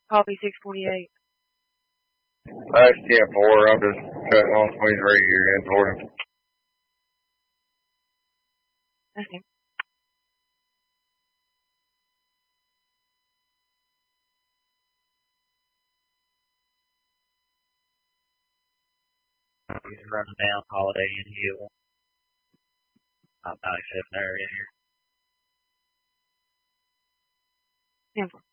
Copy 648. That's 10-4. I'm just cutting on Queens Radio here in Florida. Okay. He's running down Holiday and Hill. About 97 area here. 10-4.